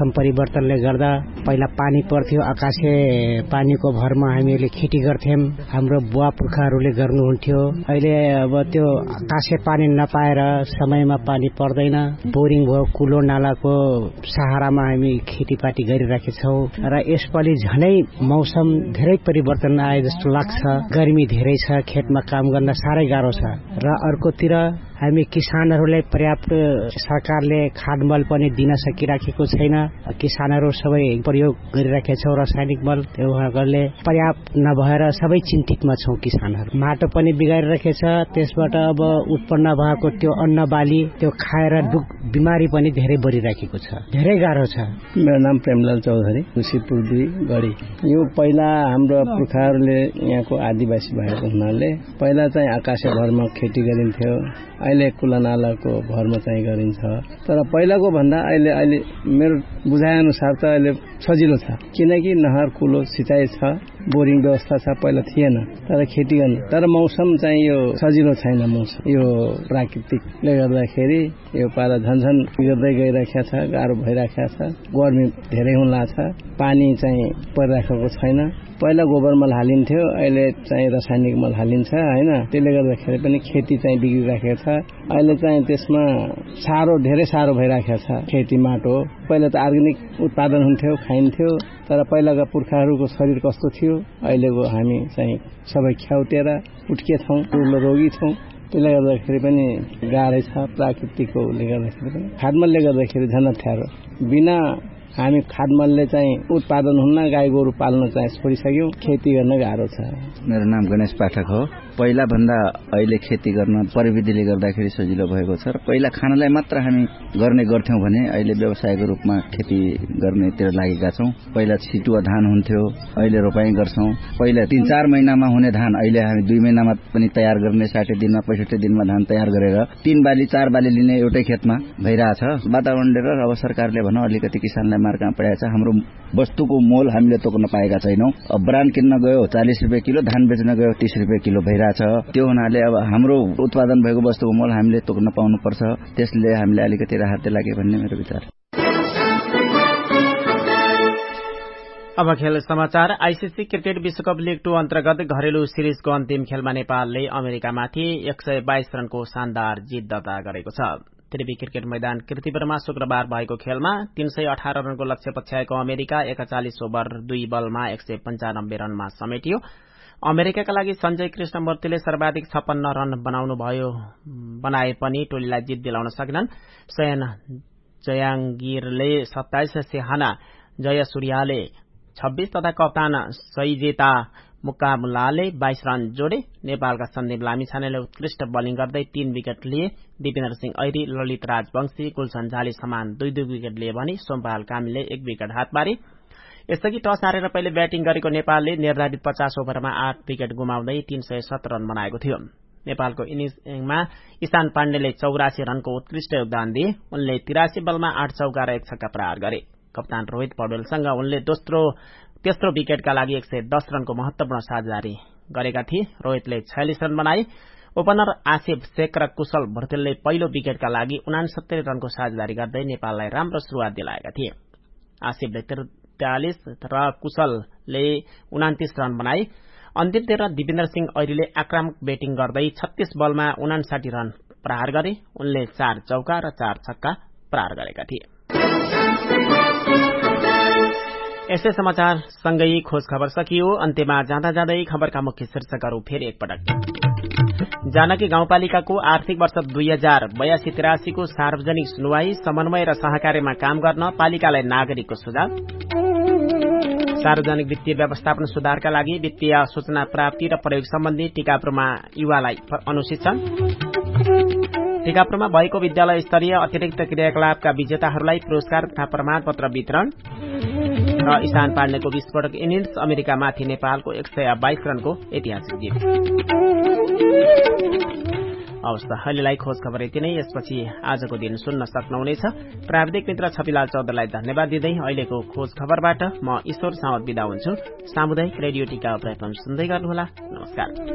मौसम परिवर्तनले गर्दा पहिला पानी पर्थ्यो, आकाशे पानीको भरमा हामीले खेती गर्थ्यौं, हाम्रो बुवा पुर्खाहरूले गर्नुहुन्थ्यो। अहिले अब त्यो आकाशे पानी नपाएर समयमा पानी पर्दैन, बोरिङ भयो, कुलो नालाको सहारामा हामी खेतीपाती गरिरहेका छौं र यसपालि झनै मौसम धेरै परिवर्तन आए जस्तो लाग्छ। गर्मी धेरै छ, खेतमा काम गर्न साह्रै गाह्रो छ र अर्कोतिर हामी किसानहरूलाई पर्याप्त सरकारले खाद्य पनि दिन सकिराखेको छैन। किसानहरू सबै प्रयोग गरिराखेका छौं रासायनिक मल, त्यसले पर्याप्त नभएर सबै चिन्तितमा छौं। किसानहरू माटो पनि बिगारिरहेको छ, त्यसबाट अब उत्पन्न भएको त्यो अन्न बाली त्यो खाएर बिमारी पनि धेरै बढिराखेको छ, धेरै गाह्रो छ। मेरो नाम प्रेमलाल चौधरी, खुसीपुर 2 गढी। यो पहिला हाम्रो पुर्खाहरूले यहाँको आदिवासी भएको हुनाले पहिला चाहिँ आकाशे भरमा खेती गरिन्थ्यो, अहिले कुलानालाको भरमा चाहिँ गरिन्छ। तर पहिलाको भन्दा अहिले मेरो बुझाइ अनुसार त अहिले सजिलो छ, किनकि नहर कुलो सिँचाइ छ, बोरिङ व्यवस्था छ, पहिला थिएन। तर खेती गर्न तर मौसम चाहिँ यो सजिलो छैन। मौसम यो प्राकृतिकले गर्दाखेरि यो पाला झन्झन बिग्दै गइरहेको छ, गाह्रो भइरहेको छ, गर्मी धेरै हुन लाग्छ, पानी चाहिँ परिरहेको छैन। पहिला गोबर मल हालिन्थ्यो, अहिले चाहिँ रासायनिक मल हालिन्छ हैन, त्यसले गर्दाखेरि पनि खेती चाहिँ बिग्रिरहेको छ। अहिले चाहिँ त्यसमा धेरै साह्रो भइरहेको छ। खेती माटो पहिला त अर्ग्यानिक उत्पादन हुन्थ्यो, खाइन्थ्यो, तर पहिलाका पुर्खाहरूको शरीर कस्तो थियो, अहिलेको हामी चाहिँ सबै ख्याउटेर उठ्केछौं, रोगी छौं। त्यसले गर्दाखेरि पनि गाह्रै छ। प्राकृतिकले गर्दाखेरि पनि खाद्यमलले गर्दाखेरि झन् अप्ठ्यारो। बिना हामी खाद्यमलले चाहिँ उत्पादन हुन्न, गाई गोरु पाल्न चाहिँ छोडिसक्यौं, खेती गर्न गाह्रो छ। मेरो नाम गणेश पाठक हो। पहिला भन्दा अहिले खेती गर्न प्रविधिले गर्दाखेरि सजिलो भएको छ र पहिला खानलाई मात्र हामी गर्ने गर्थ्यौं भने अहिले व्यवसायको रूपमा खेती गर्नेतिर लागेका छौं। पहिला छिटुवा धान हुन्थ्यो, अहिले रोपाई गर्छौं। पहिला 3-4 महिनामा हुने धान अहिले हामी 2 महिनामा पनि तयार गर्ने, 60 दिनमा 65 दिनमा धान तयार गरेर 3 बाली 4 बाली लिने एउटै खेतमा भइरहेछ। वातावरणले र अब सरकारले भनौं अलिकति किसानलाई मार्का परेको छ। हाम्रो वस्तुको मोल हामीले तोक्न पाएका छैनौं। अब ब्रान्ड किन्न गयो 40 रुपैयाँ किलो, धान बेच्न गयो 30 रुपैयाँ किलो भइरहेछ। त्यो हुनाले अब हाम्रो उत्पादन भएको वस्तुको मोल हामीले तोक्न पाउनुपर्छ। त्यसले हामीले अलिकति राहत दिलाके भन्ने मेरो विचार। अब खेल समाचार। आईसीसी क्रिकेट विश्वकप लीग 2 अन्तर्गत घरेलु सिरिजको अन्तिम खेलमा नेपालले अमेरिकामाथि 122 रनको शानदार जित दर्ता गरेको छ। त्रिवी क्रिकेट मैदान कीर्तिपुरमा शुक्रबार भएको खेलमा 318 रनको लक्ष्य पछ्याएको अमेरिका 41 ओभर 2 बलमा 195 रनमा समेटियो। अमेरिकाका लागि सञ्जय कृष्णमूर्तिले सर्वाधिक 56 रन बनाए पनि टोलीलाई जित दिलाउन सकेनन्। सयन जयाङ्गिरले 27, सेहाना जयसूर्याले 26 तथा कप्तान सैजेता मुकामुलाले 22 रन जोडे। नेपालका सन्दीप लामिछानेले उत्कृष्ट बलिङ गर्दै 3 विकेट लिए। दिपेन्द्र सिंह ऐरी, ललित राजवंशी, गुलशन झाले समान 2-2 विकेट लिए भने सोमपाल कामीले 1 विकेट हात पारे। यसअघि टस हारेर पहिले ब्याटिङ गरेको नेपालले निर्धारित 50 ओभरमा 8 विकेट गुमाउँदै 307 रन बनाएको थियो। नेपालको इनिङ्समा ईशान पाण्डेले 84 रनको उत्कृष्ट योगदान दिए। उनले 83 बलमा 8 चौका र 1 छक्का प्रहार गरे। कप्तान रोहित पौडेलसँग उनले तेस्रो विकेटका लागि 110 रनको महत्वपूर्ण साझेदारी गरेका थिए। रोहितले 46 रन बनाए। ओपनर आसिफ शेख र कुशल भर्तेलले पहिलो विकेटका लागि 69 रनको साझेदारी गर्दै नेपाललाई राम्रो शुरूआत दिलाएका थिए। आसिफले 43 र कुशलले 29 रन बनाए। अन्तिमतिर दिपेन्द्र सिंह ऐरीले आक्रामक ब्याटिङ गर्दै 36 बलमा 59 रन प्रहार गरे। उनले 4 चौका र 4 छक्का प्रहार गरेका थिए। यस्तै समाचार सँगै खोज खबर सकियो। अन्त्यमा जाँदा जाँदै खबरका मुख्य शीर्षकहरू फेरि एकपटक। जानकी गाउँपालिकाको आर्थिक वर्ष 2082-83 को सार्वजनिक सुनवाई, समन्वय र सहकार्यमा काम गर्न पालिकालाई नागरिकको सुझाव। सार्वजनिक वित्तीय व्यवस्थापन सुधारका लागि वित्तीय सूचना प्राप्ति र प्रयोग सम्बन्धी टीकापुरमा युवालाई अनुशिक्षण। टीकापुरमा भएको विद्यालय स्तरीय अतिरिक्त क्रियाकलापका विजेताहरूलाई पुरस्कार तथा प्रमाणपत्र वितरण। र ईशान पाण्डेको विस्फोटक इनिङ्स, अमेरिकामाथि नेपालको 122 रनको ऐतिहासिक जित। अवस्था अहिलेलाई खोज खबर यति नै। यसपछि आजको दिन सुन्न सक्नुहुनेछ। प्राविधिक मित्र छविलाल चौधरीलाई धन्यवाद दिँदै अहिलेको खोज खबरबाट म ईश्वर सावत बिदा हुन्छु। सामुदायिक रेडियो टीका प्लेटफर्म सुन्दै गर्नुहोला। नमस्कार।